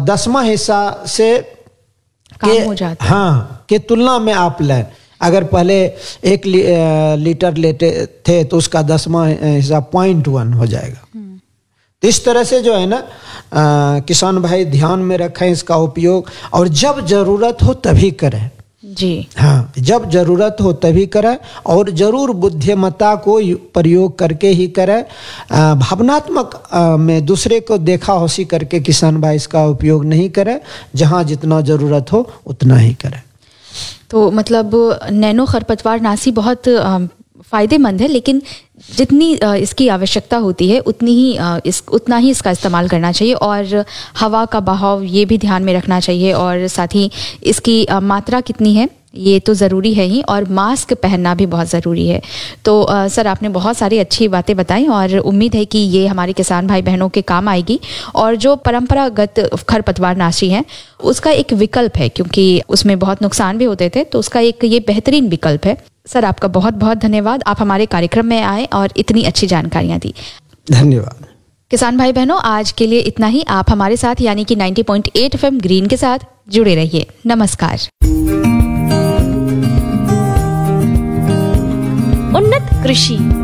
10वां हिस्सा से काम हो जाता है। हाँ, के तुलना में आप लें। अगर पहले 1 लीटर लेते थे तो उसका 10वां हिस्सा 0.1 हो जाएगा। तो इस तरह से जो है ना किसान भाई ध्यान में रखें इसका उपयोग, और जब जरूरत हो तभी करें जी। हाँ, जब जरूरत हो तभी करें, और जरूर बुद्धिमत्ता को प्रयोग करके ही करें। भावनात्मक में दूसरे को देखा होशी करके किसान भाई इसका उपयोग नहीं करें। जहाँ जितना जरूरत हो उतना ही करें। तो मतलब नैनो खरपतवार नाशी बहुत फ़ायदेमंद है, लेकिन जितनी इसकी आवश्यकता होती है उतना ही इसका इस्तेमाल करना चाहिए, और हवा का बहाव ये भी ध्यान में रखना चाहिए, और साथ ही इसकी मात्रा कितनी है ये तो ज़रूरी है ही, और मास्क पहनना भी बहुत ज़रूरी है। तो सर, आपने बहुत सारी अच्छी बातें बताई, और उम्मीद है कि ये हमारे किसान भाई बहनों के काम आएगी। और जो परंपरागत खरपतवार नाशी है उसका एक विकल्प है, क्योंकि उसमें बहुत नुकसान भी होते थे, तो उसका एक ये बेहतरीन विकल्प है। सर, आपका बहुत बहुत धन्यवाद, आप हमारे कार्यक्रम में आए और इतनी अच्छी जानकारियाँ दी। धन्यवाद। किसान भाई बहनों, आज के लिए इतना ही। आप हमारे साथ यानी कि 90.8 FM ग्रीन के साथ जुड़े रहिए। नमस्कार। उन्नत कृषि